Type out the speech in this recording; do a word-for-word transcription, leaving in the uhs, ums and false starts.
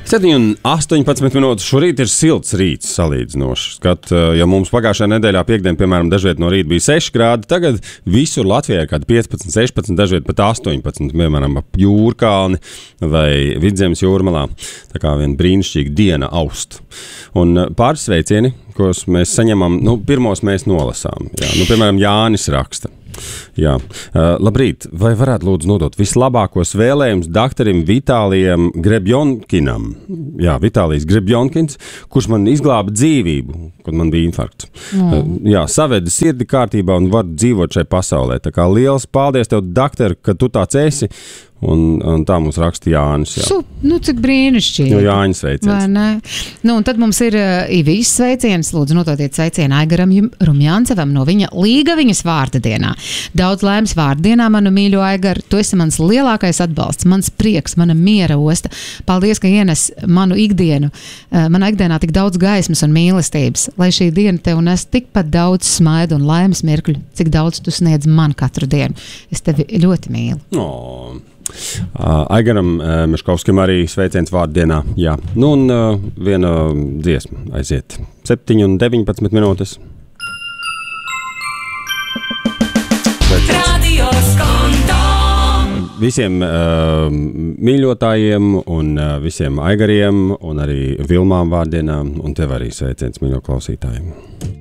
septiņi un astoņpadsmit minūtes. Šorīt ir silts rīts salīdzinoši. Skat, ja mums pagājušajā nedēļā piekdien, piemēram, dažviet no rīta bija seši grādi, tagad visur Latvijā ir kādi piecpadsmit, sešpadsmit, dažviet pat astoņpadsmit, piemēram, ap Jūrkalni vai Vidzemes jūrmalā. Tā kā viena brīnišķīga diena aust. Un pāris sveicieni, kos mēs saņemam, nu, pirmos mēs nolasām. Jā, nu, piemēram, Jānis raksta. Jā. Uh, labrīt, vai varētu lūdzu nodot vislabākos vēlējumus doktoram Vitālijam Grebjonkinam? Jā, Vitālijs Grebjonkins, kurš man izglāba dzīvību, kad man bija infarkts. Mm. Uh, jā, saveda sirdi kārtībā un var dzīvot šai pasaulē. Tā kā liels paldies tev, doktor, ka tu tāds esi. Un, un tā mums raksta Jānis. Jā. Sup, nu, cik brīnišķīgi. Nu, Jānis sveiciens. Nu, un tad mums ir uh, Ivijas sveiciens. Lūdzu, nototiet sveicienu Aigaram Rumjancevam no viņa Līgaviņas vārda dienā. Daudz laimes vārda dienā, manu mīļo Aigar. Tu esi mans lielākais atbalsts, mans prieks, mana miera osta. Paldies, ka ienes manu ikdienu, uh, manā ikdienā tik daudz gaismas un mīlestības. Lai šī diena tev nes tikpat daudz smaidu un laimes mirkļu, cik daudz tu sniedz man katru dienu. Es tevi ļoti mīlu. Oh. Uh, Aigaram uh, Meškovskim arī sveiciens vārdienā. Jā. Nu un uh, viena dziesma aiziet. septiņi un deviņpadsmit minūtes. Visiem uh, mīļotājiem un uh, visiem Aigariem un arī Vilmām vārdienā un tev arī sveiciens mīļo klausītājiem.